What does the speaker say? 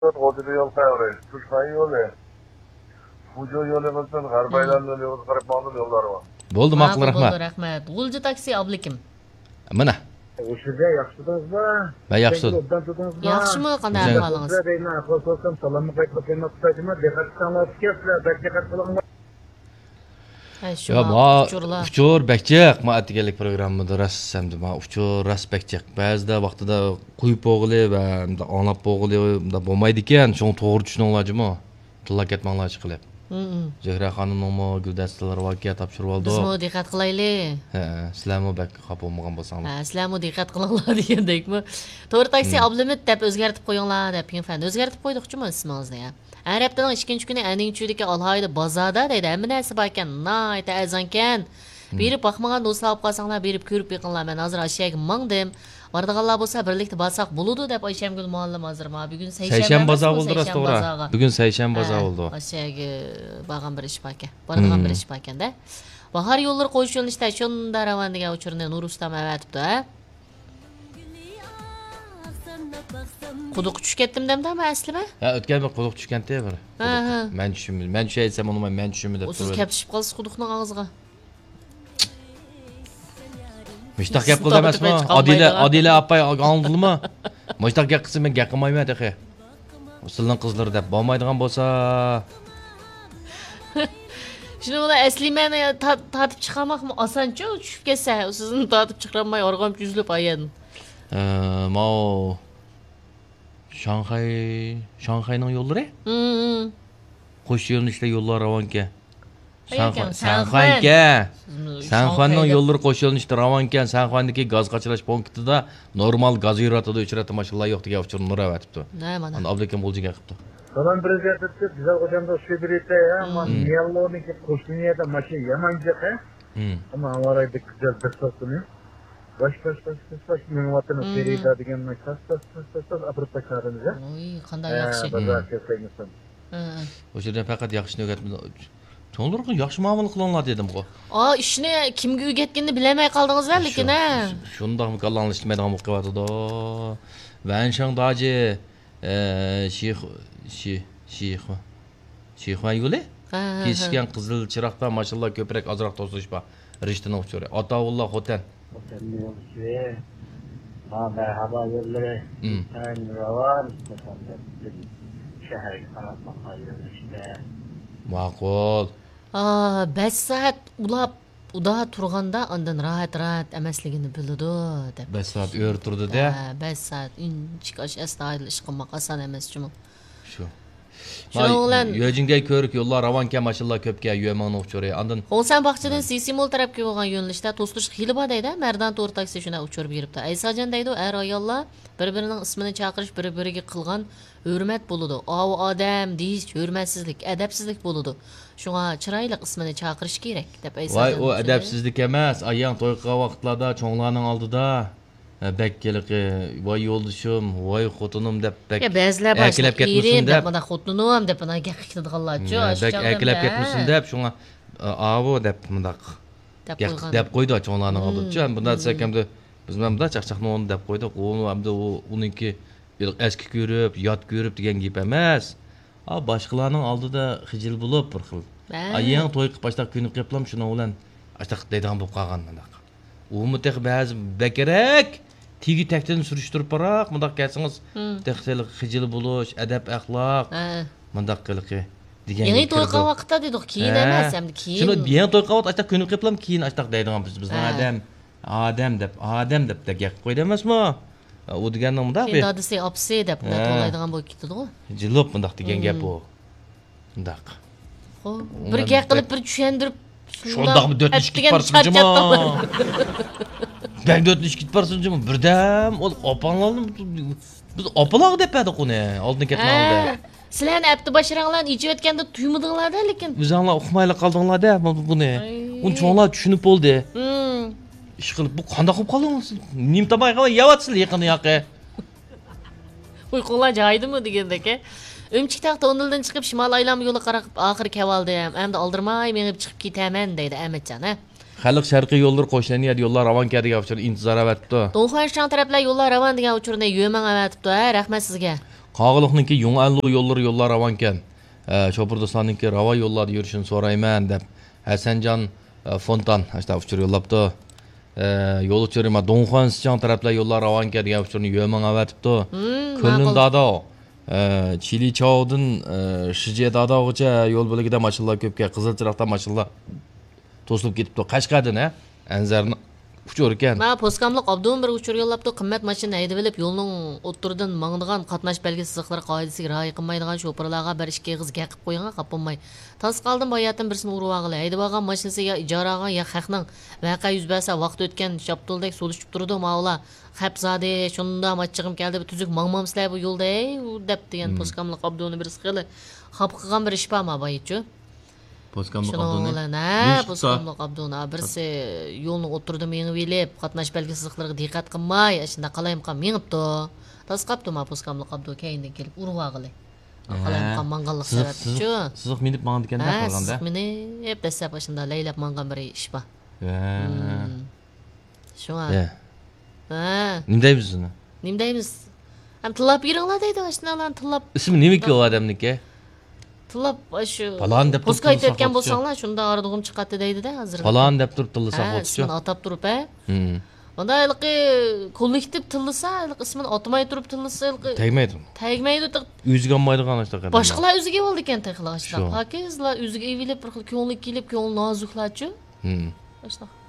Odri yol qayerda? Turkman yo'li. Fujo yo'li bo'lsin, G'arbaylan yo'li, Qarabog'ning yo'llari bor. Bo'ldi, ma'qul, rahmat. Bo'ldi, rahmat. G'ulji taksi oblikim. Mana. O'shida yaxshidingizmi? Va yaxshi. Yaxshimi, qanday ahvolingiz? Salomni qaytib kelmoqchiman, diqqat qilinglar, diqqat qilinglar. Shu uchur bakchiq ma atganlik programmada rassamdi ma uchur ras bakchiq ba'zida vaqtida qo'yib bo'g'ili va anglab bo'g'ili bo'lmaydi ekan shuni to'g'ri tushuninglarmi tilla ketmanglar qilib Zehra xonimmi guldastalar voqea topshirib oldi bizmi diqqat qilaylik ha sizlarmi bak xafa bo'lmagan bo'lsangiz ha sizlarmi diqqat qilinglar degandekmi to'g'ri taksi oblimit deb o'zgartib qo'yinglar deb fan o'zgartib qo'ydikchimi ismingizni ya Her haftanın ikkinchi kuni aning chuydagi alohida bozorda deydi hamma narsa bor ekan nayta azankan berib boqmagan do'stlar olib qolsanglar berib ko'rib beqinglar men hozir ashaga mangdim bordiganlar bo'lsa birlikda borsak bo'ladi deb Oyshamgul muallim hozir ma bugun Sayshanba bozor bo'ldi to'g'ri bugun Sayshanba bozor bo'ldi ashaga borgan bir ish bor ekan boradigan bir ish bor ekanda bahor yo'llar qo'yish yo'nalishda shunda ravan degan uchurni Nur Ustam avatibdi ha Quduq tushib ketdim demdimi aslida? Ha, o'tgan bir quduq tushganda bir. Men tushunmadim. Men tushay desam uni men tushunmadim deb turibdi. Siz kapishib qolsiz quduqning og'ziga. Mushtaq gap qildi emasmi? Odila apay oldimi? Mushtaq gap qilsa men gap qilmayman dedi. Usulning qizlari deb bo'lmaydigan bo'lsa Shuni ular asli meni tatib chiqarmoqmi osoncha tushib ketsa, sizni tatib chiqarmay org'am yuzlab ayadin. Mo Shanghayning yo'llari? Qo'sh yo'nalishda yo'llar ravonga. Sanxuanning yo'llari qo'sh yo'nalishda ravonga. Sanxuandagi gaz qochirish punktida normal gaz yuratadi, uchratdi mashinlar yo'q degan uchun nur avatibdi. Mana. Oblekan bo'ljiga qilibdi. Salom prezident güzel hocamda şu birlikte ya ama Miyallo'niki qo'shniyada mashina yamanchiq ama avarayda güzel bir so'sini. Baş benim vatanım Ferida degan tas apırıp taşarınız ya. Oy, qanday yaxshi. Bazar kesaymisan. O'sha yerdan faqat yaxshini o'rgatmadi. To'g'ri yaxshi muomala qilinglar dedim bu. Ishni kimga o'rgatganini bilamay qoldingiz-a, lekin ha. Shundaqmi qallanishmaydigan bo'lib qolyapti-da. Va anshang daji Sheyxman yo'li? Kesishgan qizil chiroqdan mashallah ko'proq ozroq to'sish bor. Rishtani uchuri. Atavulloh xotin. Merhaba yolları. Ben Ravan. Şehir kanatmakla işte. Ma'qul. 5 soat ulab uda turganda ondan rahat emasligini biladi deb. 5 soat o'r turdi-da. 5 soat inchik astoydil ish qilmoq oson emas-ku. Shu. Yo'jingda ko'rik yo'llar ravonga mashallah ko'pga yo'mon uchuri. Ondan Xo'san baqchadan Sisimol tarafga bo'lgan yo'nalishda to'stirish xili bor deydi. Mardan to'rt taksi shuna uchirib beribdi. Aysajon deydi, er ayollar bir-birining ismini chaqirish, bir-biriga qilgan hurmat bo'ladi. Odam deyish hurmatsizlik, adabsizlik bo'ladi. Shunga chiroyli ismini chaqirish kerak deb Aysajon. Voy, o adabsizlik emas. Ayang to'y qilgan vaqtlarda cho'nglarning oldida Bekkeliqi, voy yo'ldishim, voy xotinim deb bek. Ba'zilar aklab ketmasin deb, mana xotinim deb mana gaqqidiganlarchi. Bek aklab ketmasin deb, shunga avo deb mundaq deb qo'ydi cho'nglarning oldida. Bunda desakamda biz mana bunda chaqchaqni o'rni deb qo'ydik. Uni hamda uniki eski ko'rib, yot ko'rib degan gap emas. Boshqalarning oldida xijil bo'lib bir xil. Ayang to'y qilib boshqa ko'nib qilib shuni bilan ashtaq deydigan bo'lib qolgan mundaq. Umumiy ba'zi bekerak tigi takdan surishtirib baroq mundaq kelsangiz textalik xijil bo'lish, adab axloq mundaq qiliqi degan. Yangi to'y qilgan vaqtda dedik, keyin emas, hamda keyin. Shuni yangi to'y qilib ashtaq ko'nib qilib keyin ashtaq deydigan bizning adam deb gap qo'ydi emasmi? U deganning mundaq Keyin dadisi opsi deb to'laydigan bo'lib ketdi-ku. Jilib mundaq degan gap bu. Mundaq. Xo'p, bir gap qilib bir tushundirib Şundaqmı 4 git barsınca mı? Ben 4 git barsınca mı? Birdem ol opanlarni biz opalaq depedik uni. Oldin ketmangda. Sizlarni apti bashiranglar ichib o'tganda tuymadinglar-da, lekin o'zinglar uqmayla qoldinglar-da buni. Uni cho'nglar tushunib bo'ldi. Ish qilib bu qanday qilib qoldingiz? Nimtamay qilib yavatsizlar yaqin yoqqa. Uyqunglar joyidimi degandek-a? Ömçik taxta onildan chiqib shimol aylanma yo'li qarab oxir kavaldim. Endi oldirmay menib chiqib ketaman deydi Ahmadjon, ha. Xalq sharqiy yo'llar qo'shlaniyat yo'llar ravonga degan uchun intizor avatibdi. To'nxo'rishdan taraflar yo'llar ravon degan uchurni yo'man avatibdi, ha. Rahmat sizga. Qağılıqnınki yuңanlı yollar avanken, Çopurdoslanınki rava yollarda yürüşün sorayman dep. Hasancan Fontan işte uçur yollaptı. Yol uçurma Donxuan Sichang taraflar yollar avanken degan uçurni yo'mon avatibdi. Kölün dada Chili Chow'dun Shije dadagacha yo'l bo'ligida mashinalar ko'pga Qizil chiroqda mashinalar to'silib ketibdi. Qashqardan Anzarni uçur ekan. Ma poskamliq Abdum bir uçur yollaptı. Qimmat mashina haydab olib yo'lning o'ttirdan mangdigan qatnash belgisi sızıqlar qoidasiga rioya qilmaydigan shoferlarga bir ishga qiz gaqib qo'ygan qapolmay. Tas qoldim bayatim birisini urib olg'ili. Haydab olgan mashinasi ya ijaraga ya haqning vaqa yuz bersa vaqt o'tgan chaptuldek solishib turdi mavla. Xapzade shunda machchig'im keldi tuzuk mangmamsizlar bu yo'lda deb degan poskamliq Abdumni birisi qili xap qilgan bir ish bormi baychu. Poskamliq Abduni. Poskamliq Abduni birisi yo'lni o'tirdi mengib elib, qatnash belgisi sızıqlarga diqqat qilmay, shunda qalayimqa mengibdi. Tas qapti ma poskamliq Abdu keyindan kelib urib olg'ili. Qalayimqa manganlik sababchi. Sızıq minib mangdi ekan da qolganda. Sızıq minib dastlab shunda laylab mangan bir ish bor. Shunga. Nima deymiz uni? Nima deymiz? Ham tillab beringlar deydi, shundan tillab. Ismi nimaki o odamniki? Tillab shu Falan deb poska aytayotgan bo'lsanglar, shunda aradug'im chiqadi deydi-da hozir. Falan deb turib tillasaq bo'tchi. Ismini atab turib, Onda ilqi kollektiv tillasa, ilqi ismini atmay turib tillasa, ilqi tegmaydi. Tegmaydi. O'ziga olmaydigan ishlar qiladi. Boshqalar o'ziga bo'ldi ekan taqilashda. Pakizlar o'ziga evilib bir xil ko'ngli kelib, ko'ngli nozuklarchi. Boshqa